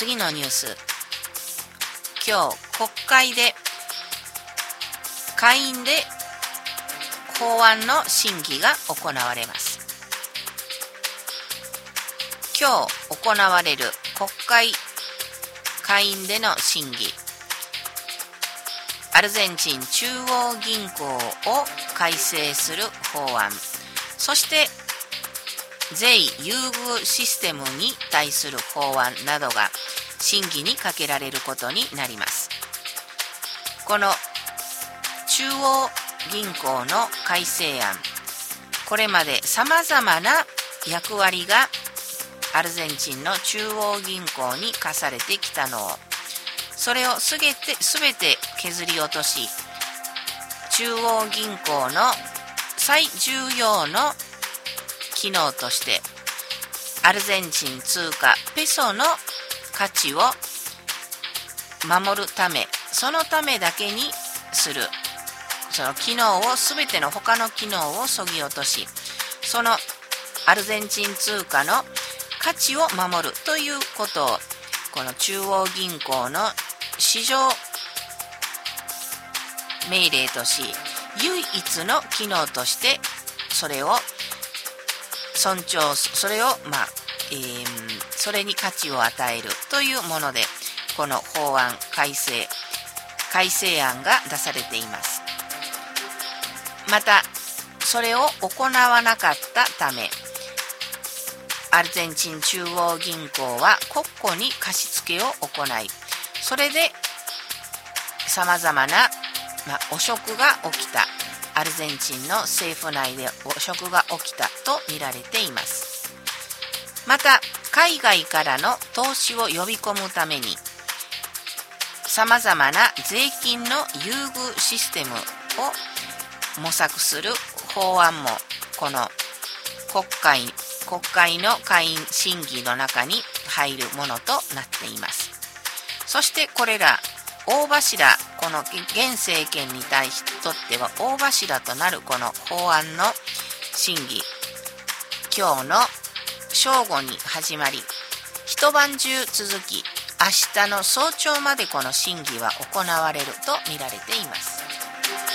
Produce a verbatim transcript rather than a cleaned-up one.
次のニュース。今日国会で下院で法案の審議が行われます。今日行われる国会下院での審議、アルゼンチン中央銀行を改正する法案、そして税優遇システムに対する法案などが審議にかけられることになります。この中央銀行の改正案、これまでさまざまな役割がアルゼンチンの中央銀行に課されてきたのを、それをすべて、すべて削り落とし、中央銀行の最重要の機能としてアルゼンチン通貨ペソの価値を守るため、そのためだけにする、その機能を、すべての他の機能を削ぎ落とし、そのアルゼンチン通貨の価値を守るということを、この中央銀行の市場命令とし、唯一の機能としてそれを尊重、それを、まあえー、それに価値を与えるというもので、この法案改正改正案が出されています。またそれを行わなかったため、アルゼンチン中央銀行は国庫に貸付を行い、それでさまざまな、まあ、汚職が起きた、アルゼンチンの政府内で汚職が起きたと見られています。また海外からの投資を呼び込むためにさまざまな税金の優遇システムを模索する法案も、この国会国会の下院審議の中に入るものとなっています。そしてこれら大柱、この現政権に対しとっては大柱となるこの法案の審議、今日の正午に始まり、一晩中続き、明日の早朝までこの審議は行われると見られています。